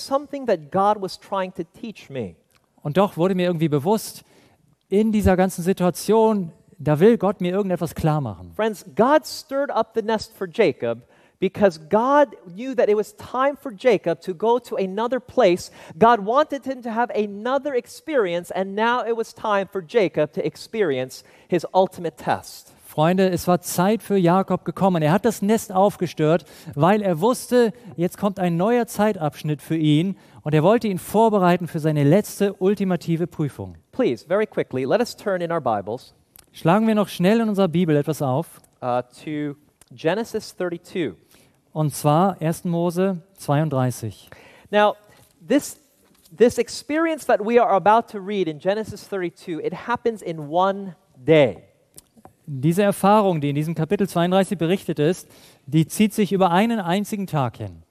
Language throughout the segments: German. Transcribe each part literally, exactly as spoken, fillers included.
something that God was trying to teach me. Und doch wurde mir irgendwie bewusst, in dieser ganzen Situation, da will Gott mir irgendetwas klar machen. Friends, God stirred up the nest for Jacob because God knew that it was time for Jacob to go to another place. God wanted him to have another experience, and now it was time for Jacob to experience his ultimate test. Freunde, es war Zeit für Jakob gekommen. Er hat das Nest aufgestört, weil er wusste, jetzt kommt ein neuer Zeitabschnitt für ihn und er wollte ihn vorbereiten für seine letzte ultimative Prüfung. Please, very quickly, let us turn in our Bibles Schlagen wir noch schnell in unserer Bibel etwas auf, uh, to Genesis thirty-two. und zwar erster Mose zweiunddreißig. Now, this, this experience that we are about to read in Genesis thirty-two, it happens in one day. Diese Erfahrung, die in diesem Kapitel zweiunddreißig berichtet ist, die zieht sich über einen einzigen Tag hin.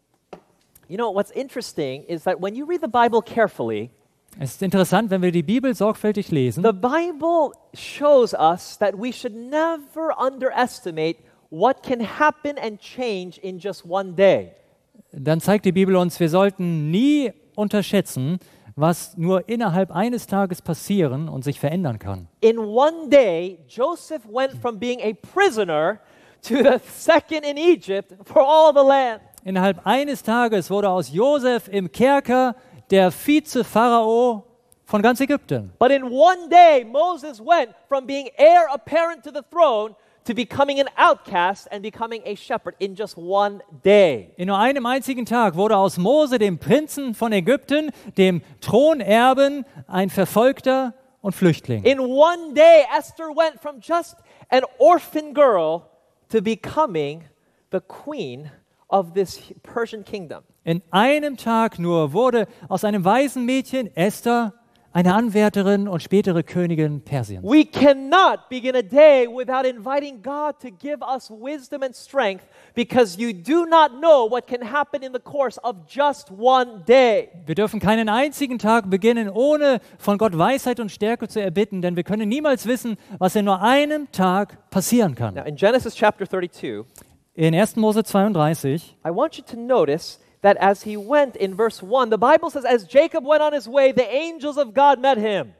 You know, what's interesting is that when you read the Bible carefully, Es ist interessant, wenn wir die Bibel sorgfältig lesen, the Bible shows us that we should never underestimate what can happen and change in just one day. dann zeigt die Bibel uns, wir sollten nie unterschätzen, was nur innerhalb eines Tages passieren und sich verändern kann. In one day, Joseph went from being a prisoner to the second in Egypt for all the land. Innerhalb eines Tages wurde aus Josef im Kerker der Vize-Pharao von ganz Ägypten. But in one day, Moses went from being heir apparent to the throne to becoming an outcast and becoming a shepherd in just one day. In nur einem einzigen Tag wurde aus Mose, dem Prinzen von Ägypten, dem Thronerben, ein Verfolgter und Flüchtling. In one day, Esther went from just an orphan girl to becoming the queen of this Persian kingdom. In einem Tag nur wurde aus einem Waisenmädchen Esther eine Anwärterin und spätere Königin Persiens. We cannot begin a day without inviting God to give us wisdom and strength, because you do not know what can happen in the course of just one day. Wir dürfen keinen einzigen Tag beginnen, ohne von Gott Weisheit und Stärke zu erbitten, denn wir können niemals wissen, was in nur einem Tag passieren kann. Now, in Genesis chapter thirty-two, In erster Mose zweiunddreißig I want you to notice that as he went in verse one, the Bible says, as Jacob went on his way, the angels of God met him.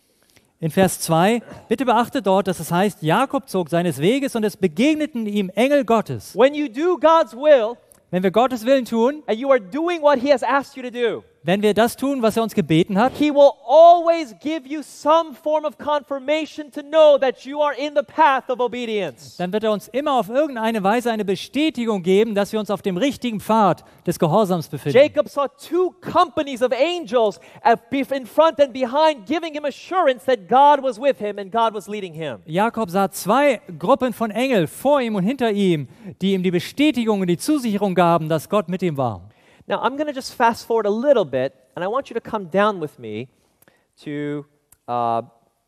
In Vers zwei, bitte beachte dort, dass es heißt, Jakob zog seines Weges und es begegneten ihm Engel Gottes. When you do God's will, Wenn wir Gottes Willen tun, and you are doing what he has asked you to do, wenn wir das tun, was er uns gebeten hat, he will always give you some form of confirmation to know that you are in the path of obedience. dann wird er uns immer auf irgendeine Weise eine Bestätigung geben, dass wir uns auf dem richtigen Pfad des Gehorsams befinden. Jacob saw two companies of angels at- in front and behind, giving him assurance that God was with him and God was leading him. Jakob sah zwei Gruppen von Engeln vor ihm und hinter ihm, die ihm die Bestätigung und die Zusicherung gaben, dass Gott mit ihm war. Now, I'm going to just fast forward a little bit, and I want you to come down with me to uh,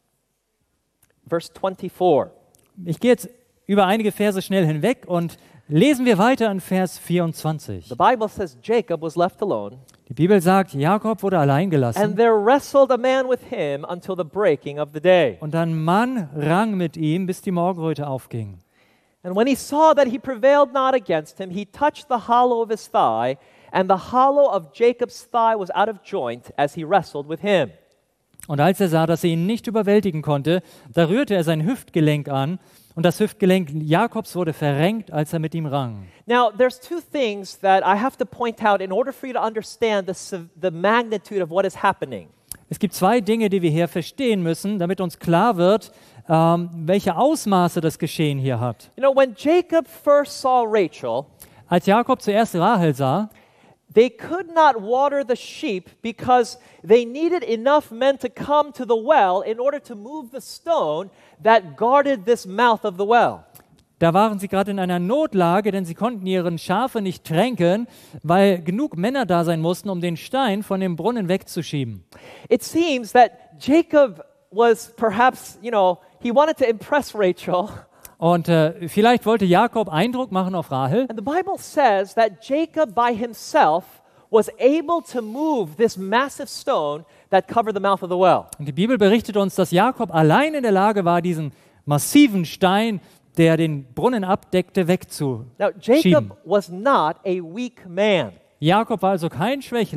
verse twenty-four. Ich gehe jetzt über einige Verse schnell hinweg und lesen wir weiter in Vers vierundzwanzig. The Bible says Jacob was left alone, Die Bibel sagt, Jakob wurde allein gelassen and there wrestled a man with him until the breaking of the day. und ein Mann rang mit ihm, bis die Morgenröte aufging. And when he saw that he prevailed not against him, he touched the hollow of his thigh, and the hollow of Jacob's thigh was out of joint as he wrestled with him. Und als er sah, dass er ihn nicht überwältigen konnte, da rührte er sein Hüftgelenk an und das Hüftgelenk Jakobs wurde verrenkt, als er mit ihm rang. Now, there's two things that I have to point out in order for you to understand the, sev- the magnitude of what is happening. Es gibt zwei Dinge, die wir hier verstehen müssen, damit uns klar wird, ähm, welche Ausmaße das Geschehen hier hat. You know, when Jacob first saw Rachel, Als Jakob zuerst Rahel sah, they could not water the sheep because they needed enough men to come to the well in order to move the stone that guarded this mouth of the well. da waren sie gerade in einer Notlage, denn sie konnten ihren Schafe nicht tränken, weil genug Männer da sein mussten, um den Stein von dem Brunnen wegzuschieben. It seems that Jacob was perhaps, you know, he wanted to impress Rachel. Und äh, vielleicht wollte Jakob Eindruck machen auf Rahel. And the Bible says that Jacob by himself was able to move this massive stone that covered the mouth of the well. Und die Bibel berichtet uns, dass Jakob allein in der Lage war, diesen massiven Stein, der den Brunnen abdeckte, Now, wegzuschieben. Jacob was not a weak man. Jakob war also kein Schwächling.